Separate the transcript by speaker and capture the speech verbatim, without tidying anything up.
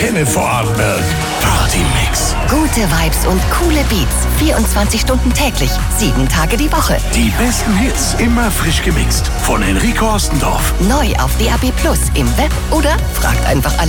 Speaker 1: Antenne Vorarlberg. Partymix.
Speaker 2: Gute Vibes und coole Beats. vierundzwanzig Stunden täglich, sieben Tage die Woche.
Speaker 1: Die besten Hits, immer frisch gemixt. Von Enrico Ostendorf.
Speaker 2: Neu auf D A B Plus, im Web oder fragt einfach alle.